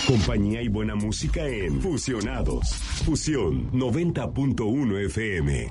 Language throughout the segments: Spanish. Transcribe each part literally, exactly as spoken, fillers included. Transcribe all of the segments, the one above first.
Compañía y buena música en Fusionados. Fusión noventa punto uno F M.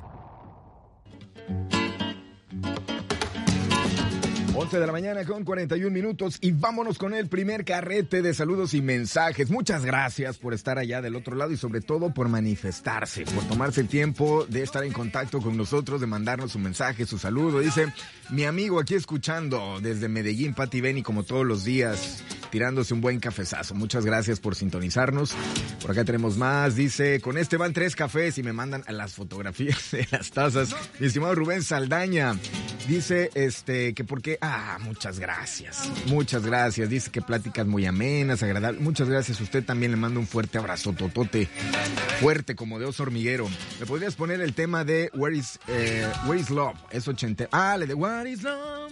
once de la mañana con cuarenta y un minutos y vámonos con el primer carrete de saludos y mensajes. Muchas gracias por estar allá del otro lado y sobre todo por manifestarse, por tomarse el tiempo de estar en contacto con nosotros, de mandarnos un mensaje, su saludo. Dice, mi amigo aquí escuchando desde Medellín, Pati Beni, como todos los días, tirándose un buen cafezazo. Muchas gracias por sintonizarnos. Por acá tenemos más. Dice, con este van tres cafés y me mandan a las fotografías de las tazas. Mi estimado Rubén Saldaña dice, este, que por qué... Ah, muchas gracias. Muchas gracias. Dice que pláticas muy amenas, agradables. Muchas gracias. Usted también le mando un fuerte abrazo, totote. Fuerte como de oso hormiguero. ¿Me podrías poner el tema de Where is, eh, Where is Love? Es ochenta. Ah, le de What is Love?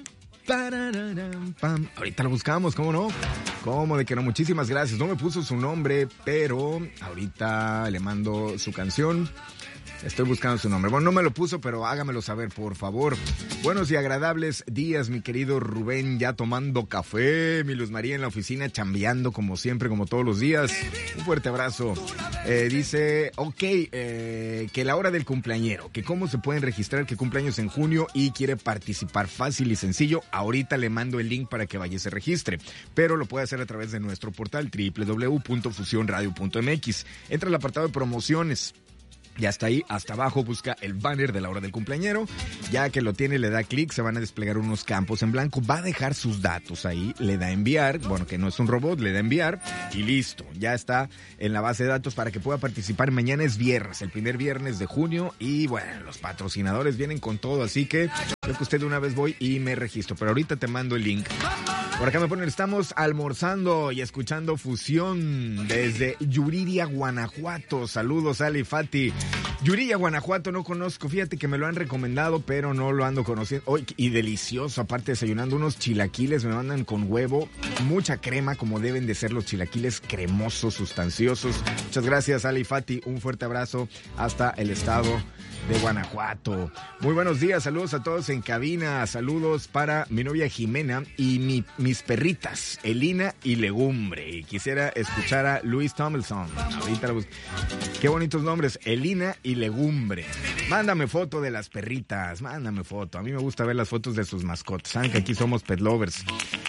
Pam. Ahorita lo buscamos, ¿cómo no? ¿Cómo de que no? Muchísimas gracias. No me puso su nombre, pero ahorita le mando su canción. Estoy buscando su nombre. Bueno, no me lo puso, pero hágamelo saber, por favor. Buenos y agradables días, mi querido Rubén, ya tomando café. Mi Luz María en la oficina, chambeando como siempre, como todos los días. Un fuerte abrazo. Eh, dice, ok, eh, que la hora del cumpleañero, que cómo se pueden registrar, que cumpleaños en junio y quiere participar fácil y sencillo. Ahorita le mando el link para que vaya y se registre, pero lo puede hacer a través de nuestro portal doble u doble u doble u punto fusión radio punto m x. Entra al apartado de promociones. Ya está ahí, hasta abajo busca el banner de la hora del cumpleañero. Ya que lo tiene, le da clic, se van a desplegar unos campos en blanco. Va a dejar sus datos ahí, le da enviar. Bueno, que no es un robot, le da enviar y listo. Ya está en la base de datos para que pueda participar. Mañana es viernes, el primer viernes de junio. Y bueno, los patrocinadores vienen con todo, así que creo que usted de una vez voy y me registro. Pero ahorita te mando el link. Por acá me ponen, estamos almorzando y escuchando Fusión desde Yuriria, Guanajuato. Saludos, Ali Fati. Yuriria, Guanajuato, no conozco. Fíjate que me lo han recomendado, pero no lo ando conociendo. Oh, y delicioso, aparte desayunando unos chilaquiles, me mandan con huevo, mucha crema, como deben de ser los chilaquiles, cremosos, sustanciosos. Muchas gracias, Ali Fati. Un fuerte abrazo hasta el estado de Guanajuato. Muy buenos días, saludos a todos en cabina, saludos para mi novia Jimena y mi, mis perritas, Elina y Legumbre. Y quisiera escuchar a Luis Tomlinson. Ahorita lo busco. Qué bonitos nombres, Elina y Legumbre. Mándame foto de las perritas, mándame foto. A mí me gusta ver las fotos de sus mascotas. Saben que aquí somos pet lovers.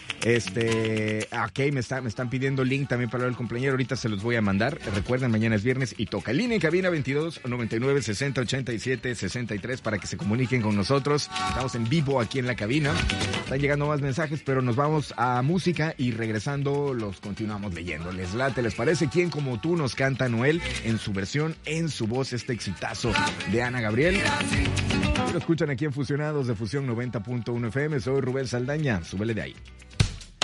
Este, ok, me, está, me están pidiendo link también para el cumpleañero, ahorita se los voy a mandar. Recuerden, mañana es viernes y toca. Línea en cabina veintidós noventa y nueve sesenta ochenta y siete sesenta y tres para que se comuniquen con nosotros. Estamos en vivo aquí en la cabina. Están llegando más mensajes, pero nos vamos a música y regresando los continuamos leyendo. ¿Les late? ¿Les parece? ¿Quién como tú nos canta Noel en su versión, en su voz, este exitazo de Ana Gabriel? Lo escuchan aquí en Fusionados de Fusión noventa punto uno F M. Soy Rubén Saldaña. Súbele de ahí.